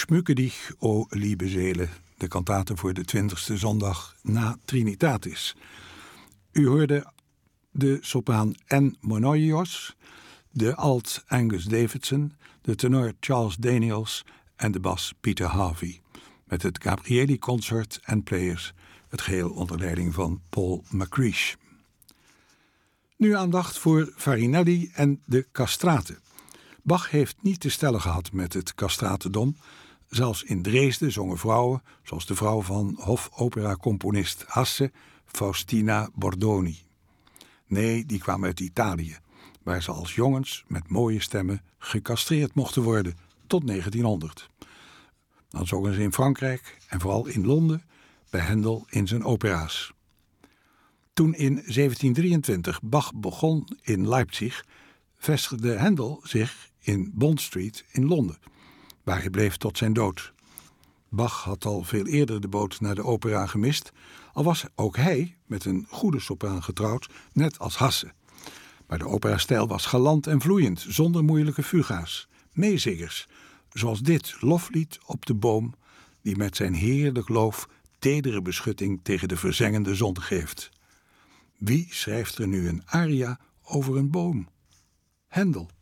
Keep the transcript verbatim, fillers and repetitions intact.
schmücke dich, o liebe Seele, de kantate voor de twintigste zondag na Trinitatis. U hoorde de sopraan Anne Monoios, de alt Angus Davidson, de tenor Charles Daniels en de bas Peter Harvey, met het Gabrieli Consort en Players, het geheel onder leiding van Paul McCreesh. Nu aandacht voor Farinelli en de castraten. Bach heeft niet te stellen gehad met het castratendom. Zelfs in Dresden zongen vrouwen, zoals de vrouw van hofopera-componist Hasse, Faustina Bordoni. Nee, die kwamen uit Italië, waar ze als jongens met mooie stemmen gecastreerd mochten worden, tot negentienhonderd. Dan zongen ze in Frankrijk en vooral in Londen bij Händel in zijn opera's. Toen in zeventien drieëntwintig Bach begon in Leipzig, vestigde Händel zich in Bond Street in Londen, waar hij bleef tot zijn dood. Bach had al veel eerder de boot naar de opera gemist, al was ook hij met een goede sopraan getrouwd, net als Hasse. Maar de operastijl was galant en vloeiend, zonder moeilijke fuga's, meezingers, zoals dit loflied op de boom, die met zijn heerlijk loof tedere beschutting tegen de verzengende zon geeft. Wie schrijft er nu een aria over een boom? Händel.